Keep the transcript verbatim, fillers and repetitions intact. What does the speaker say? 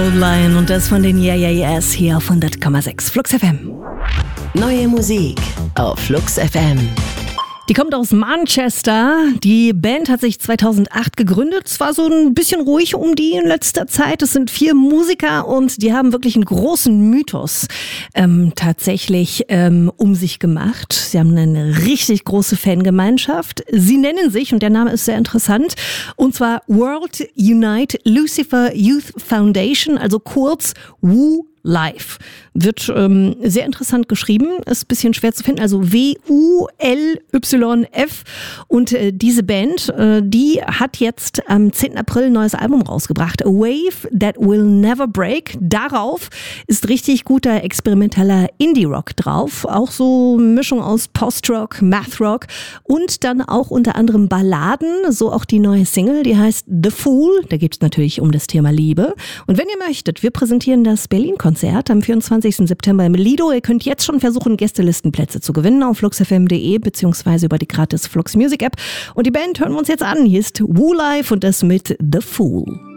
Gold Line und das von den Yeah Yeah Yeahs hier auf hundert Komma sechs Flux F M. Neue Musik auf Flux F M. Die kommt aus Manchester. Die Band hat sich zweitausendacht gegründet. Es war so ein bisschen ruhig um die in letzter Zeit. Es sind vier Musiker und die haben wirklich einen großen Mythos ähm, tatsächlich ähm, um sich gemacht. Sie haben eine richtig große Fangemeinschaft. Sie nennen sich, und der Name ist sehr interessant, und zwar World Unite Lucifer Youth Foundation, also kurz W Life. Wird ähm, sehr interessant geschrieben, ist ein bisschen schwer zu finden, also W U L Y F. Und äh, diese Band, äh, die hat jetzt am zehnten April ein neues Album rausgebracht, A Wave That Will Never Break. Darauf ist richtig guter experimenteller Indie-Rock drauf, auch so eine Mischung aus Post-Rock, Math-Rock und dann auch unter anderem Balladen, so auch die neue Single, die heißt The Fool. Da geht es natürlich um das Thema Liebe. Und wenn ihr möchtet, wir präsentieren das Berlin-Konzert am vierundzwanzigsten September im Lido. Ihr könnt jetzt schon versuchen, Gästelistenplätze zu gewinnen auf flux f m punkt de beziehungsweise über die gratis Flux Music App. Und die Band hören wir uns jetzt an. Hier ist W Life und das mit The Fool.